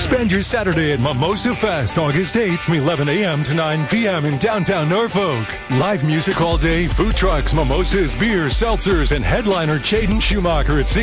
Spend your Saturday at Mimosa Fest, August 8th from 11 a.m. to 9 p.m. in downtown Norfolk. Live music all day, food trucks, mimosas, beers, seltzers, and headliner Jaden Schumacher at 6